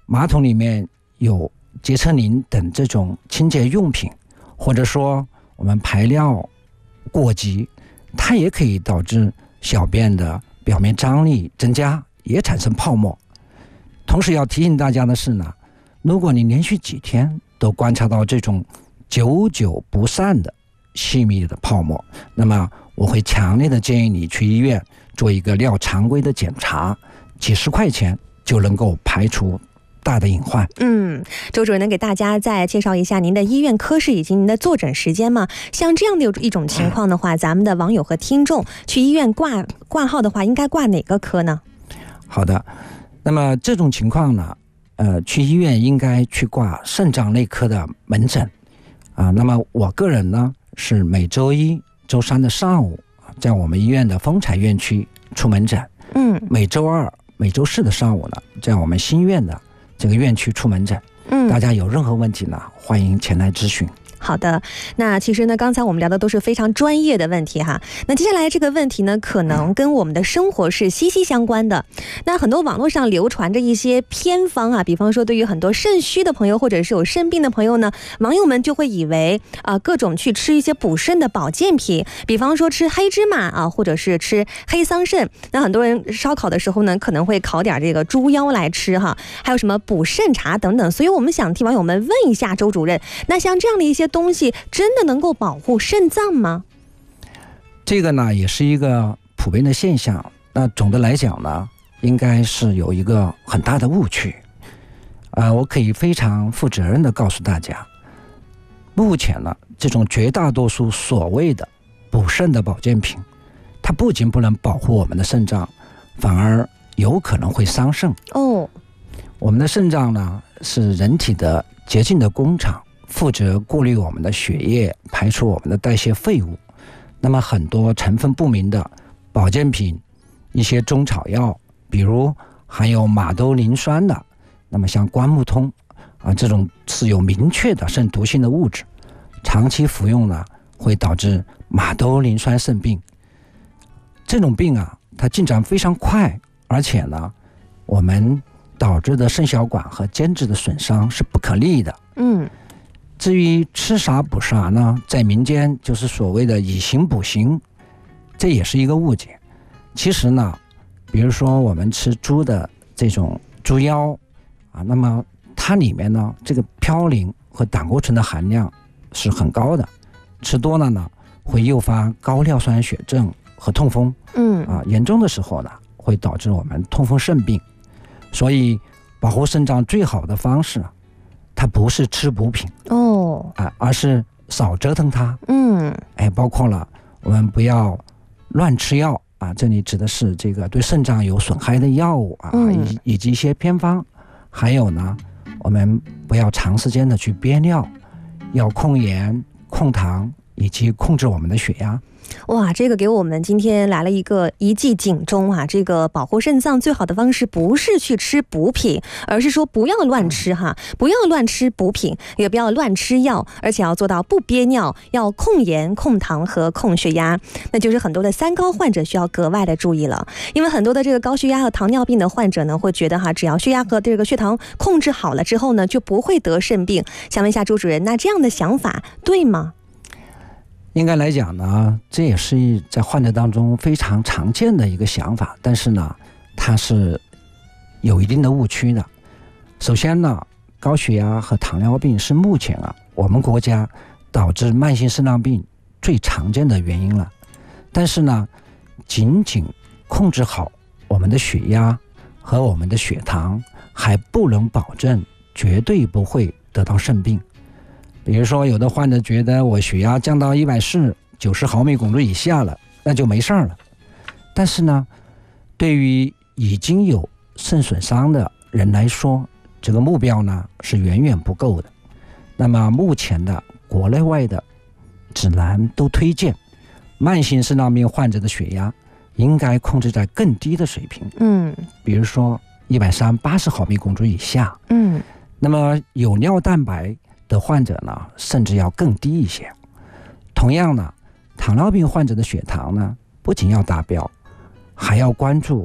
马桶里面有洁厕灵等这种清洁用品，或者说我们排尿过急，它也可以导致小便的表面张力增加，也产生泡沫。同时要提醒大家的是呢，如果你连续几天都观察到这种久久不散的细密的泡沫，那么我会强烈的建议你去医院做一个尿常规的检查，几十块钱就能够排除大的隐患。 周主任能给大家再介绍一下您的医院科室以及您的坐诊时间吗？像这样的一种情况的话，咱们的网友和听众去医院挂号的话，应该挂哪个科呢？ 好的，那么这种情况呢，去医院应该去挂肾脏内科的门诊啊。那么我个人呢是每周一、周三的上午在我们医院的丰台院区出门诊，每周二、每周四的上午呢，在我们新院的这个院区出门诊。大家有任何问题呢，欢迎前来咨询。 好的，那其实呢，刚才我们聊的都是非常专业的问题哈。那接下来这个问题呢，可能跟我们的生活是息息相关的。那很多网络上流传着一些偏方啊，比方说对于很多肾虚的朋友或者是有肾病的朋友呢，网友们就会以为各种去吃一些补肾的保健品，比方说吃黑芝麻啊，或者是吃黑桑葚。那很多人烧烤的时候呢，可能会烤点这个猪腰来吃哈，还有什么补肾茶等等。所以我们想替网友们问一下周主任，那像这样的一些东西真的能够保护肾脏吗？ 这个呢也是一个普遍的现象。那总的来讲呢，应该是有一个很大的误区。我可以非常负责任的告诉大家，目前呢，这种绝大多数所谓的补肾的保健品，它不仅不能保护我们的肾脏，反而有可能会伤肾。我们的肾脏呢是人体的洁净的工厂，负责过滤我们的血液，排出我们的代谢废物。那么很多成分不明的保健品，一些中草药，比如含有马兜铃酸的，那么像关木通这种是有明确的肾毒性的物质，长期服用呢会导致马兜铃酸肾病。这种病它进展非常快，而且呢我们导致的肾小管和间质的损伤是不可逆的。至于吃啥补啥呢，在民间就是所谓的以形补形，这也是一个误解。其实呢，比如说我们吃猪的这种猪腰那么它里面呢这个嘌呤和胆固醇的含量是很高的，吃多了呢会诱发高尿酸血症和痛风。严重的时候呢会导致我们痛风肾病。所以保护肾脏最好的方式它不是吃补品而是少折腾它。包括了我们不要乱吃药这里指的是这个对肾脏有损害的药物以及一些偏方。还有呢，我们不要长时间的去憋尿，要控盐、控糖以及控制我们的血压。 哇，这个给我们今天来了一记警钟这个保护肾脏最好的方式不是去吃补品，而是说不要乱吃不要乱吃补品，也不要乱吃药，而且要做到不憋尿，要控盐、控糖和控血压。那就是很多的三高患者需要格外的注意了，因为很多的这个高血压和糖尿病的患者呢，会觉得只要血压和这个血糖控制好了之后呢，就不会得肾病。想问一下周主任，那这样的想法对吗？ 应该来讲呢，这也是在患者当中非常常见的一个想法，但是呢它是有一定的误区的。首先呢，高血压和糖尿病是目前我们国家导致慢性肾脏病最常见的原因了。但是呢，仅仅控制好我们的血压和我们的血糖，还不能保证绝对不会得到肾病。比如说有的患者觉得我血压降到140、90毫米汞柱以下了，那就没事了。但是呢，对于已经有肾损伤的人来说，这个目标呢是远远不够的。那么目前的国内外的指南都推荐慢性肾脏病患者的血压应该控制在更低的水平，比如说130、80毫米汞柱以下。那么有尿蛋白的患者呢，甚至要更低一些。同样呢，糖尿病患者的血糖呢，不仅要达标，还要关注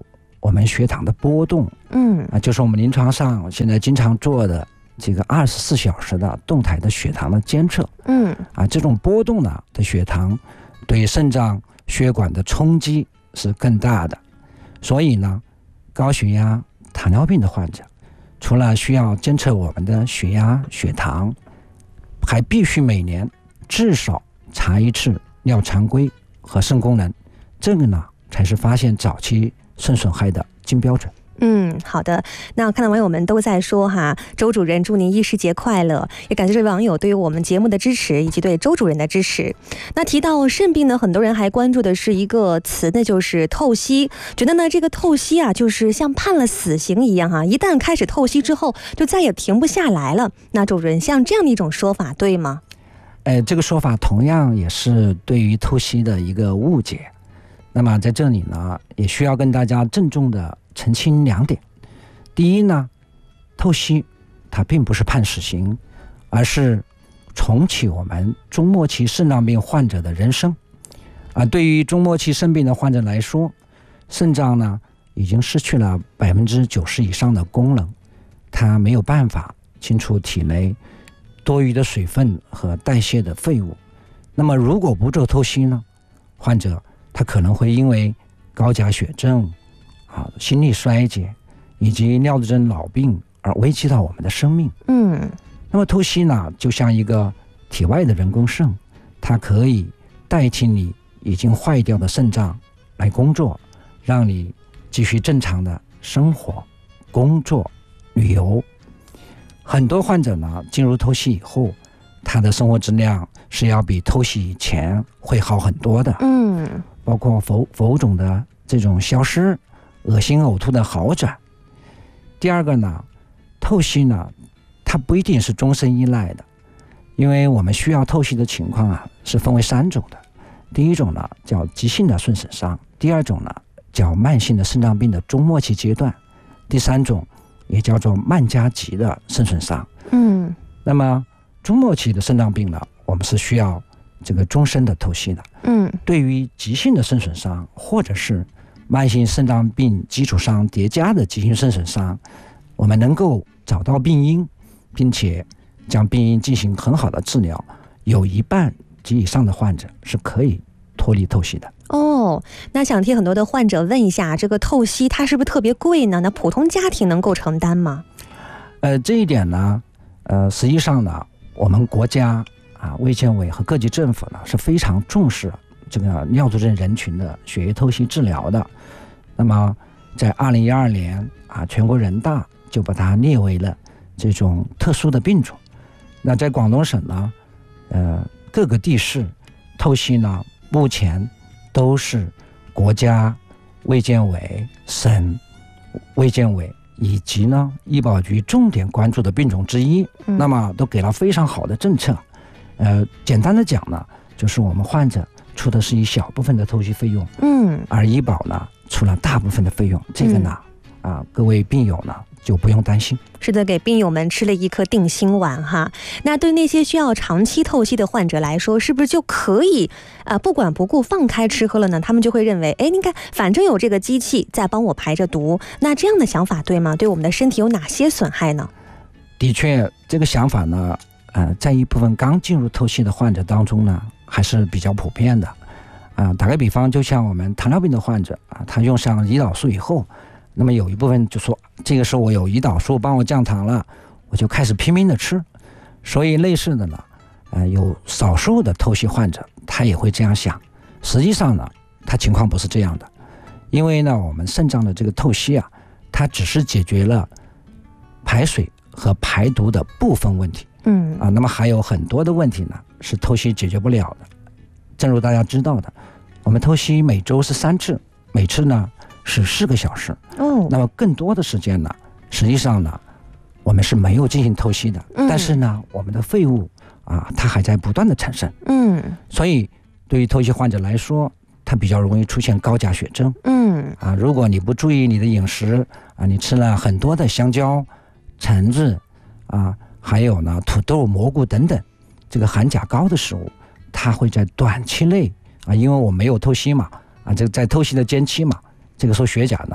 我们血糖的波动，就是我们临床上现在经常做的这个24小时的动态的血糖的监测，这种波动呢的血糖对肾脏血管的冲击是更大的，所以呢，高血压、糖尿病的患者，除了需要监测我们的血压、血糖，还必须每年至少查一次尿常规和肾功能，这个呢才是发现早期肾损害的金标准。 好的。那看到网友们都在说哈，周主任祝您医师节快乐，也感谢这位网友对于我们节目的支持以及对周主任的支持。那提到肾病呢，很多人还关注的是一个词，那就是透析，觉得呢这个透析啊，就是像判了死刑一样哈，一旦开始透析之后，就再也停不下来了。那周主任，像这样的一种说法对吗？ 这个说法同样也是对于透析的一个误解。那么在这里呢，也需要跟大家郑重的澄清2点。第一呢，透析它并不是判死刑，而是重启我们中末期肾脏病患者的人生。对于中末期肾病的患者来说，肾脏呢已经失去了90%以上的功能，它没有办法清除体内多余的水分和代谢的废物。那么如果不做透析呢，患者他可能会因为高钾血症、心力衰竭以及尿毒症老病而危及到我们的生命。那么透析呢，就像一个体外的人工肾，它可以代替你已经坏掉的肾脏来工作，让你继续正常的生活、工作、旅游。很多患者呢，进入透析以后，他的生活质量是要比透析以前会好很多的。包括浮肿的这种消失，恶心呕吐的好转。第二个呢，透析呢，它不一定是终身依赖的，因为我们需要透析的情况是分为3种的。第一种呢叫急性的肾损伤，第二种呢叫慢性的肾脏病的中末期阶段，第3种也叫做慢加急的肾损伤。那么中末期的肾脏病呢，我们是需要这个终身的透析的。对于急性的肾损伤或者是慢性肾脏病基础上叠加的急性肾损伤，我们能够找到病因，并且将病因进行很好的治疗，有1半及以上的患者是可以脱离透析的。 那想替很多的患者问一下，这个透析它是不是特别贵呢？那普通家庭能够承担吗？ 这一点呢，实际上呢，我们国家卫健委和各级政府呢是非常重视这个尿毒症人群的血液透析治疗的。那么在2012年全国人大就把它列为了这种特殊的病种。那在广东省呢，各个地市透析呢，目前都是国家卫健委、省卫健委以及呢医保局重点关注的病种之一。那么都给了非常好的政策。简单的讲呢，就是我们患者出的是一小部分的透析费用，而医保呢出了大部分的费用。这个呢，各位病友呢就不用担心。 是的，给病友们吃了一颗定心丸哈。那对那些需要长期透析的患者来说，是不是就可以不管不顾放开吃喝了呢？他们就会认为，你看，反正有这个机器在帮我排着毒，那这样的想法对吗？对我们的身体有哪些损害呢？ 的确，这个想法呢，在一部分刚进入透析的患者当中呢，还是比较普遍的。打个比方，就像我们糖尿病的患者他用上胰岛素以后，那么有一部分就说，这个时候我有胰岛素帮我降糖了，我就开始拼命的吃。所以类似的呢，有少数的透析患者他也会这样想。实际上呢，他情况不是这样的，因为呢，我们肾脏的这个透析它只是解决了排水和排毒的部分问题。那么还有很多的问题呢是透析解决不了的。正如大家知道的，我们透析每周是3次，每次呢是4个小时。那么更多的时间呢，实际上呢，我们是没有进行透析的。但是呢，我们的废物它还在不断的产生。所以对于透析患者来说，它比较容易出现高钾血症。如果你不注意你的饮食你吃了很多的香蕉、橙子还有呢土豆、蘑菇等等这个含钾高的食物，它会在短期内因为我没有透析嘛这个在透析的间期嘛，这个时候血钾呢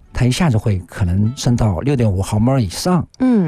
它一下子会可能升到6.5毫摩尔以上。